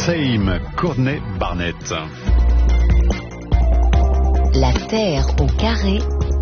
Same, Courtney Barnett. La Terre au carré,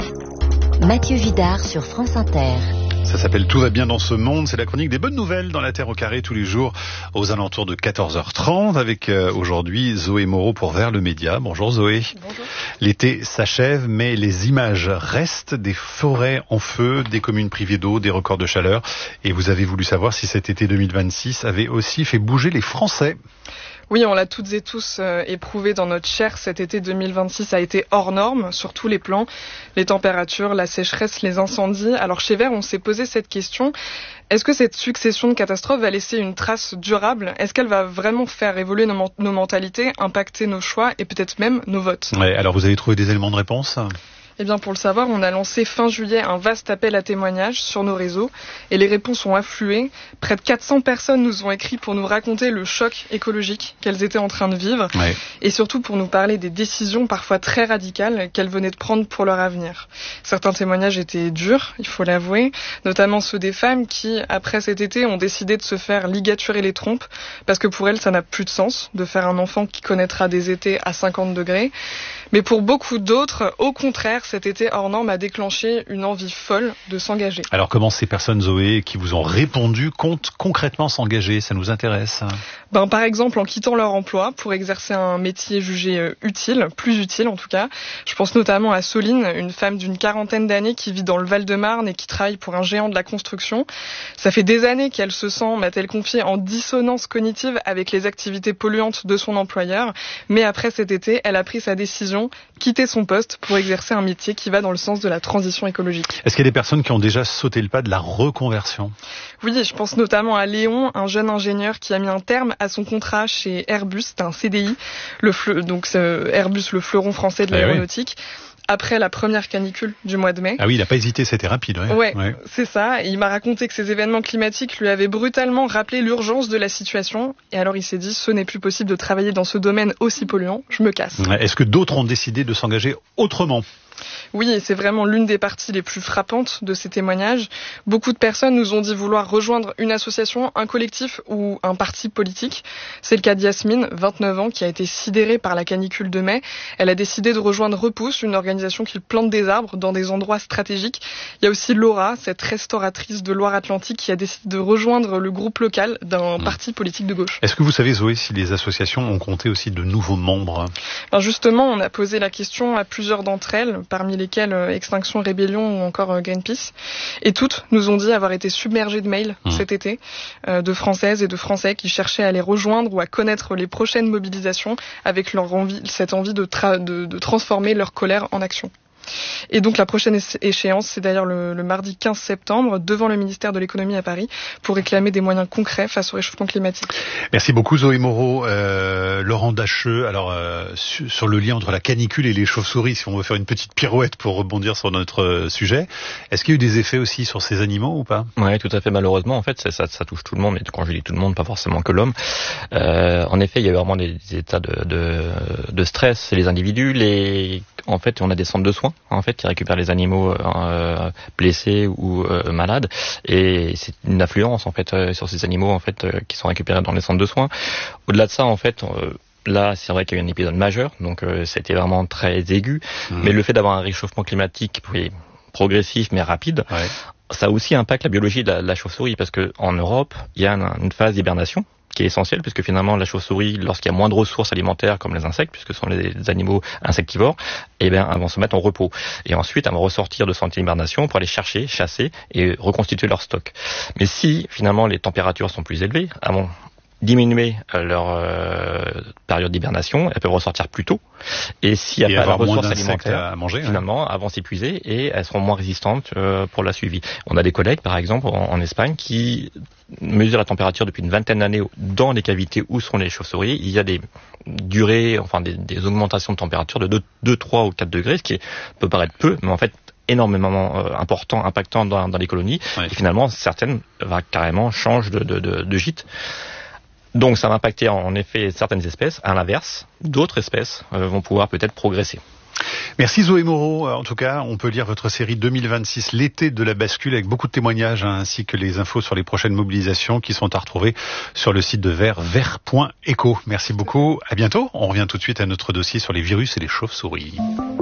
Mathieu Vidard sur France Inter. Ça s'appelle Tout va bien dans ce monde, c'est la chronique des bonnes nouvelles dans la Terre au carré tous les jours aux alentours de 14h30 avec aujourd'hui Zoé Moreau pour Vers le Média. Bonjour Zoé. Bonjour. L'été s'achève mais les images restent, des forêts en feu, des communes privées d'eau, des records de chaleur et vous avez voulu savoir si cet été 2026 avait aussi fait bouger les Français. Oui, on l'a toutes et tous éprouvé dans notre chair. Cet été 2026 a été hors norme sur tous les plans. Les températures, la sécheresse, les incendies. Alors chez Vert, on s'est posé cette question. Est-ce que cette succession de catastrophes va laisser une trace durable ? Est-ce qu'elle va vraiment faire évoluer nos mentalités, impacter nos choix et peut-être même nos votes ? Ouais, alors vous avez trouvé des éléments de réponse ? Eh bien, pour le savoir, on a lancé fin juillet un vaste appel à témoignages sur nos réseaux et les réponses ont afflué. Près de 400 personnes nous ont écrit pour nous raconter le choc écologique qu'elles étaient en train de vivre et surtout pour nous parler des décisions parfois très radicales qu'elles venaient de prendre pour leur avenir. Certains témoignages étaient durs, il faut l'avouer, notamment ceux des femmes qui, après cet été, ont décidé de se faire ligaturer les trompes parce que pour elles, ça n'a plus de sens de faire un enfant qui connaîtra des étés à 50 degrés. Mais pour beaucoup d'autres, au contraire, cet été hors norme a déclenché une envie folle de s'engager. Alors comment ces personnes, Zoé, qui vous ont répondu, comptent concrètement s'engager ? Ça nous intéresse. Par exemple, en quittant leur emploi pour exercer un métier jugé utile, plus utile en tout cas. Je pense notamment à Soline, une femme d'une quarantaine d'années qui vit dans le Val-de-Marne et qui travaille pour un géant de la construction. Ça fait des années qu'elle se sent, m'a-t-elle confié, en dissonance cognitive avec les activités polluantes de son employeur. Mais après cet été, elle a pris sa décision, quitter son poste pour exercer un métier qui va dans le sens de la transition écologique. Est-ce qu'il y a des personnes qui ont déjà sauté le pas de la reconversion ? Oui, je pense notamment à Léon, un jeune ingénieur qui a mis un terme à son contrat chez Airbus, c'était un CDI, Airbus, le fleuron français de l'aéronautique. Après la première canicule du mois de mai. Ah oui, il n'a pas hésité, c'était rapide. Ouais. C'est ça. Et il m'a raconté que ces événements climatiques lui avaient brutalement rappelé l'urgence de la situation. Et alors il s'est dit, ce n'est plus possible de travailler dans ce domaine aussi polluant, je me casse. Est-ce que d'autres ont décidé de s'engager autrement ? Oui, et c'est vraiment l'une des parties les plus frappantes de ces témoignages. Beaucoup de personnes nous ont dit vouloir rejoindre une association, un collectif ou un parti politique. C'est le cas d'Yasmine, 29 ans, qui a été sidérée par la canicule de mai. Elle a décidé de rejoindre Repousse, une organisation qui plante des arbres dans des endroits stratégiques. Il y a aussi Laura, cette restauratrice de Loire-Atlantique, qui a décidé de rejoindre le groupe local d'un parti politique de gauche. Est-ce que vous savez, Zoé, si les associations ont compté aussi de nouveaux membres ? Justement, on a posé la question à plusieurs d'entre elles, parmi lesquelles Extinction Rébellion ou encore Greenpeace. Et toutes nous ont dit avoir été submergées de mails cet été, de Françaises et de Français qui cherchaient à les rejoindre ou à connaître les prochaines mobilisations avec cette envie de transformer leur colère en action. Et donc la prochaine échéance, c'est d'ailleurs le mardi 15 septembre, devant le ministère de l'économie à Paris, pour réclamer des moyens concrets face au réchauffement climatique. Merci beaucoup Zoé Moreau. Laurent Dacheux, alors sur le lien entre la canicule et les chauves-souris, si on veut faire une petite pirouette pour rebondir sur notre sujet, est-ce qu'il y a eu des effets aussi sur ces animaux ou pas ? Oui, tout à fait, malheureusement, en fait, ça touche tout le monde, mais quand je dis tout le monde, pas forcément que l'homme. En effet, il y a eu vraiment des états de stress chez les individus, en fait, on a des centres de soins, en fait, qui récupèrent les animaux blessés ou malades, et c'est une affluence, en fait, sur ces animaux, en fait, qui sont récupérés dans les centres de soins. Au-delà de ça, en fait, là, c'est vrai qu'il y a eu un épisode majeur, donc c'était vraiment très aigu, mais le fait d'avoir un réchauffement climatique progressif mais rapide, ça aussi impacte la biologie de la chauve-souris, parce que en Europe, il y a une phase d'hibernation qui est essentielle, puisque finalement la chauve-souris, lorsqu'il y a moins de ressources alimentaires comme les insectes, puisque ce sont les animaux insectivores, elles vont se mettre en repos. Et ensuite, elles vont ressortir de cette hibernation pour aller chercher, chasser et reconstituer leur stock. Mais si finalement les températures sont plus élevées, elles vont diminuer leur période d'hibernation, elles peuvent ressortir plus tôt. Et s'il n'y a pas de ressources alimentaires, à manger, finalement, elles vont s'épuiser et elles seront moins résistantes pour la suivi. On a des collègues, par exemple, en Espagne, qui mesurent la température depuis une vingtaine d'années dans les cavités où sont les chauves-souris. Il y a des durées, des augmentations de température de 2, 3 ou 4 degrés, ce qui peut paraître peu, mais en fait énormément impactant dans les colonies. Et finalement, certaines carrément changent de gîte. Donc ça va impacter en effet certaines espèces. À l'inverse, d'autres espèces vont pouvoir peut-être progresser. Merci Zoé Moreau. En tout cas, on peut lire votre série 2026, l'été de la bascule, avec beaucoup de témoignages, ainsi que les infos sur les prochaines mobilisations qui sont à retrouver sur le site de Vert, vert.eco. Merci beaucoup. À bientôt. On revient tout de suite à notre dossier sur les virus et les chauves-souris.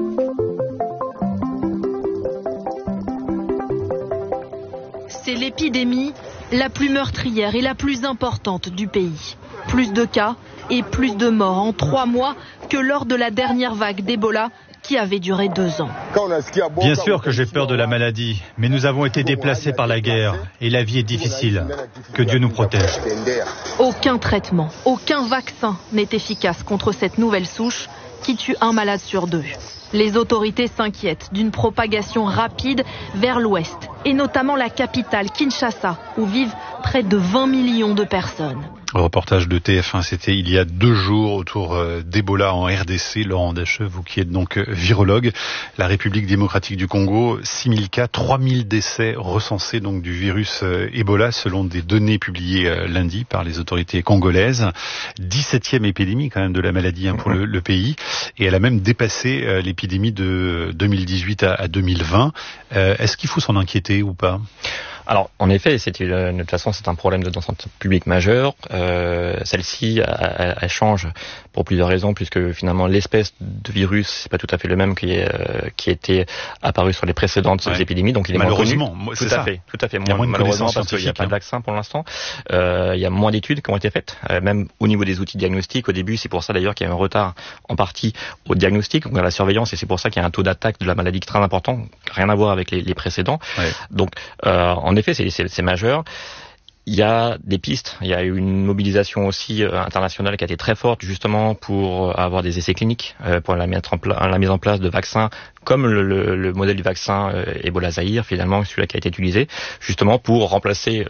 C'est l'épidémie la plus meurtrière et la plus importante du pays. Plus de cas et plus de morts en 3 mois que lors de la dernière vague d'Ebola qui avait duré 2 ans. Bien sûr que j'ai peur de la maladie, mais nous avons été déplacés par la guerre et la vie est difficile. Que Dieu nous protège. Aucun traitement, aucun vaccin n'est efficace contre cette nouvelle souche qui tue un malade sur 2. Les autorités s'inquiètent d'une propagation rapide vers l'ouest et notamment la capitale Kinshasa où vivent près de 20 millions de personnes. Reportage de TF1, c'était il y a 2 jours autour d'Ebola en RDC. Laurent Dacheux, vous qui êtes donc virologue, la République démocratique du Congo, 6000 cas, 3000 décès recensés donc du virus Ebola selon des données publiées lundi par les autorités congolaises. 17e épidémie quand même de la maladie pour le pays, et elle a même dépassé l'épidémie de 2018 à 2020. Est-ce qu'il faut s'en inquiéter ou pas ? Alors, en effet, de toute façon, c'est un problème de santé publique majeur. Celle-ci, elle change pour plusieurs raisons, puisque finalement, l'espèce de virus, c'est pas tout à fait le même qui était apparu sur les précédentes épidémies. Donc, il est malheureusement, moins connu. Tout à fait. Il y a moins de malheureusement, parce qu'il n'y a pas de vaccin pour l'instant. Il y a moins d'études qui ont été faites, même au niveau des outils diagnostiques. Au début, c'est pour ça d'ailleurs qu'il y a un retard en partie au diagnostic, donc à la surveillance, et c'est pour ça qu'il y a un taux d'attaque de la maladie très important, rien à voir avec les précédents. Ouais. Donc, en effet, c'est majeur. Il y a des pistes. Il y a eu une mobilisation aussi internationale qui a été très forte, justement pour avoir des essais cliniques, pour la mise en place de vaccins, comme le modèle du vaccin Ebola Zaïre, finalement, celui-là qui a été utilisé, justement pour remplacer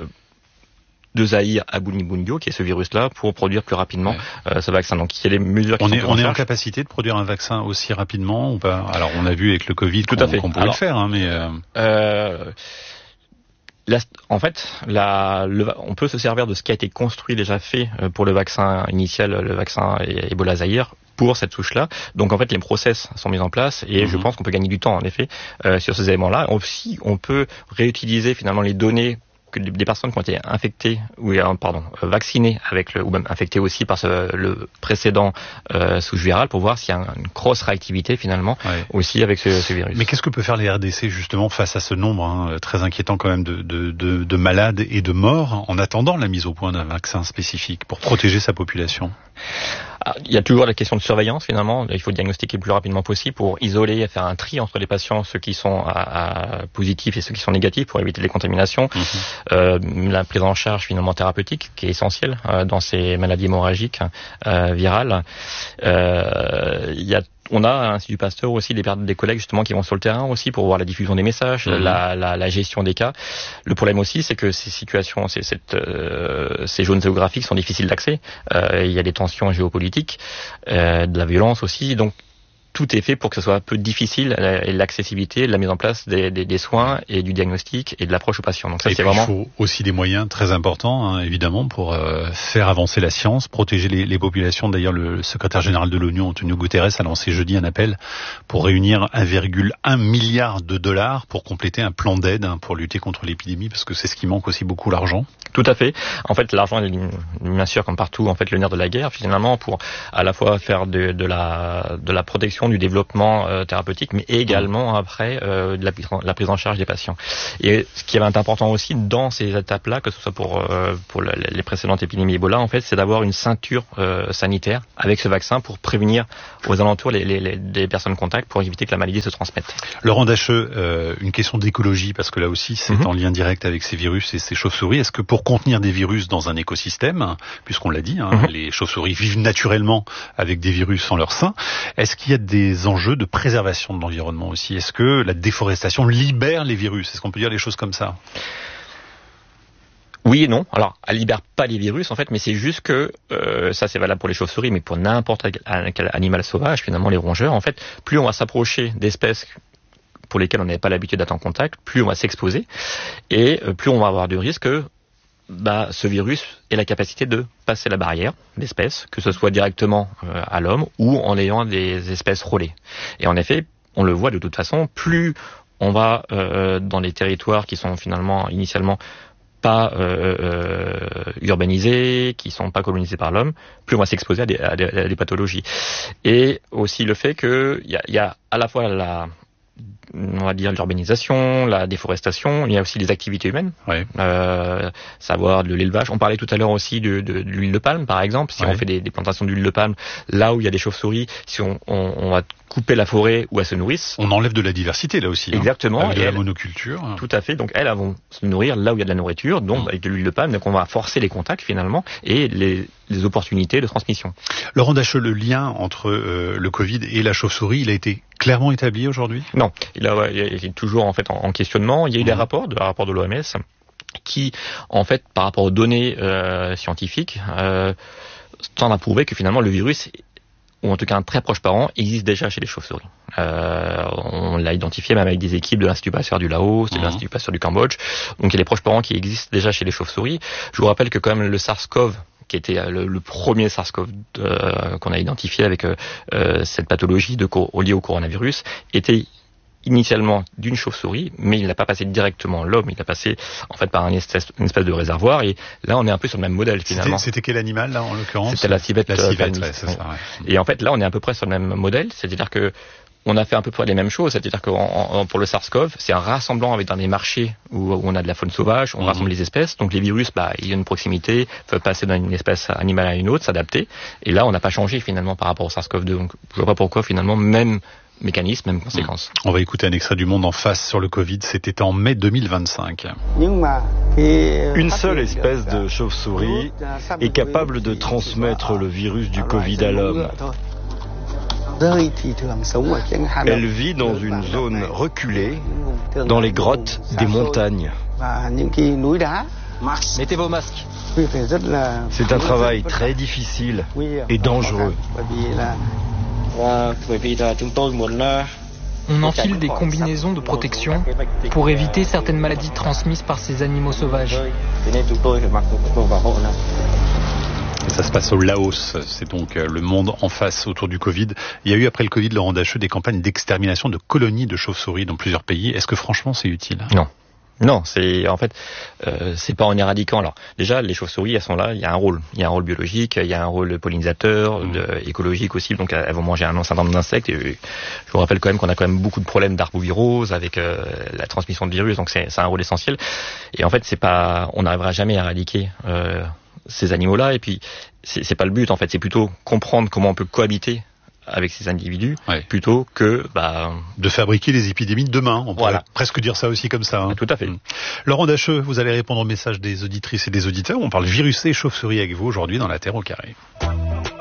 de Zaïre à Bundibugyo, qui est ce virus-là, pour produire plus rapidement ce vaccin. Donc, il y a des mesures qui on est en capacité de produire un vaccin aussi rapidement ou pas ? Alors, on a vu avec le Covid qu'on pouvait le faire, mais... En fait, on peut se servir de ce qui a été construit, déjà fait pour le vaccin initial, le vaccin Ebola Zaïre, pour cette souche-là. Donc en fait, les process sont mis en place et je pense qu'on peut gagner du temps, en effet, sur ces éléments-là. Aussi, on peut réutiliser finalement les données que des personnes qui ont été infectées vaccinées ou même infectées aussi par le précédent souche virale, pour voir s'il y a une grosse réactivité finalement aussi avec ce virus. Mais qu'est-ce que peut faire les RDC justement face à ce nombre très inquiétant quand même de malades et de morts en attendant la mise au point d'un vaccin spécifique pour protéger sa population ? Il y a toujours la question de surveillance finalement. Il faut diagnostiquer le plus rapidement possible pour isoler et faire un tri entre les patients, ceux qui sont positifs et ceux qui sont négatifs, pour éviter les contaminations. La prise en charge finalement thérapeutique qui est essentielle dans ces maladies hémorragiques virales. On a à l'Institut Pasteur aussi des collègues justement qui vont sur le terrain aussi pour voir la diffusion des messages, la gestion des cas. Le problème aussi, c'est que ces situations, ces zones géographiques sont difficiles d'accès. Il y a des tensions géopolitiques, de la violence aussi. Donc tout est fait pour que ce soit un peu difficile, et l'accessibilité, la mise en place des soins et du diagnostic et de l'approche aux patients. Donc ça, c'est vraiment... Il faut aussi des moyens très importants, évidemment, pour faire avancer la science, protéger les populations. D'ailleurs, le secrétaire général de l'ONU, Antonio Guterres, a lancé jeudi un appel pour réunir 1,1 milliard de dollars pour compléter un plan d'aide pour lutter contre l'épidémie, parce que c'est ce qui manque aussi beaucoup, l'argent. Tout à fait. En fait, l'argent est bien sûr, comme partout, en fait, le nerf de la guerre, finalement, pour à la fois faire de la protection, du développement thérapeutique, mais également après de la prise en charge des patients. Et ce qui est important aussi dans ces étapes-là, que ce soit pour les précédentes épidémies Ebola, en fait, c'est d'avoir une ceinture sanitaire avec ce vaccin pour prévenir aux alentours les personnes contacts, pour éviter que la maladie se transmette. Laurent Dacheux, une question d'écologie, parce que là aussi, c'est en lien direct avec ces virus et ces chauves-souris. Est-ce que pour contenir des virus dans un écosystème, puisqu'on l'a dit, les chauves-souris vivent naturellement avec des virus en leur sein, est-ce qu'il y a des enjeux de préservation de l'environnement aussi ? Est-ce que la déforestation libère les virus ? Est-ce qu'on peut dire les choses comme ça ? Oui et non. Alors, elle libère pas les virus en fait, mais c'est juste que ça c'est valable pour les chauves-souris, mais pour n'importe quel animal sauvage, finalement les rongeurs, en fait, plus on va s'approcher d'espèces pour lesquelles on n'avait pas l'habitude d'être en contact, plus on va s'exposer et plus on va avoir de risques que ce virus ait la capacité de passer la barrière d'espèces, que ce soit directement à l'homme ou en ayant des espèces relais. Et en effet, on le voit de toute façon, plus on va dans les territoires qui sont finalement initialement pas urbanisés, qui sont pas colonisés par l'homme, plus on va s'exposer à des pathologies. Et aussi le fait que il y a à la fois on va dire l'urbanisation, la déforestation, il y a aussi les activités humaines, savoir de l'élevage. On parlait tout à l'heure aussi de l'huile de palme, par exemple. Si on fait des plantations d'huile de palme, là où il y a des chauves-souris, si on va couper la forêt où elles se nourrissent. On enlève de la diversité là aussi. Exactement. Avec de la monoculture. Tout à fait. Donc elles vont se nourrir là où il y a de la nourriture, donc avec de l'huile de palme. Donc on va forcer les contacts finalement et les opportunités de transmission. Laurent Dacheux, le lien entre le Covid et la chauve-souris, il a été clairement établi aujourd'hui ? Non, il est toujours en fait en questionnement. Il y a eu des rapports de l'OMS qui, en fait, par rapport aux données scientifiques, tendent à prouver que finalement le virus, ou en tout cas un très proche parent, existe déjà chez les chauves-souris. On l'a identifié même avec des équipes de l'Institut Pasteur du Laos, de l'Institut Pasteur du Cambodge. Donc il y a des proches parents qui existent déjà chez les chauves-souris. Je vous rappelle que quand même le SARS-CoV, qui était le premier SARS-CoV qu'on a identifié avec cette pathologie liée au coronavirus, était initialement d'une chauve-souris, mais il n'a pas passé directement l'homme, il a passé en fait par une espèce de réservoir, et là on est un peu sur le même modèle finalement. C'était quel animal là en l'occurrence ? C'était la civette palmiste. C'est ça, Et en fait là on est à peu près sur le même modèle, c'est-à-dire que on a fait à peu près les mêmes choses, c'est-à-dire que pour le SARS-CoV, c'est un rassemblement dans des marchés où on a de la faune sauvage, on rassemble les espèces, donc les virus, il y a une proximité, peuvent passer d'une espèce animale à une autre, s'adapter, et là on n'a pas changé finalement par rapport au SARS-CoV-2, donc je vois pas pourquoi finalement même mécanisme, même conséquence. On va écouter un extrait du Monde en face sur le Covid, c'était en mai 2025. Une seule espèce de chauve-souris est capable de transmettre le virus du Covid à l'homme. Elle vit dans une zone reculée, dans les grottes des montagnes. Mettez vos masques. C'est un travail très difficile et dangereux. On enfile des combinaisons de protection pour éviter certaines maladies transmises par ces animaux sauvages. Et ça se passe au Laos, c'est donc le Monde en face autour du Covid. Il y a eu après le Covid, Laurent Dacheux, des campagnes d'extermination de colonies de chauves-souris dans plusieurs pays. Est-ce que franchement c'est utile ? Non, c'est en fait c'est pas en éradiquant. Alors déjà les chauves-souris elles sont là, il y a un rôle biologique, il y a un rôle pollinisateur, écologique aussi, donc elles vont manger un certain nombre d'insectes. Et je vous rappelle quand même qu'on a quand même beaucoup de problèmes d'arbovirose avec la transmission de virus, donc c'est un rôle essentiel. Et en fait on n'arrivera jamais à éradiquer ces animaux-là, et puis c'est pas le but en fait, c'est plutôt comprendre comment on peut cohabiter avec ces individus, plutôt que de fabriquer des épidémies de demain. On pourrait presque dire ça aussi comme ça. Tout à fait. Laurent Dacheux, vous allez répondre au message des auditrices et des auditeurs. On parle virus et chauve-souris avec vous aujourd'hui dans La Terre au carré.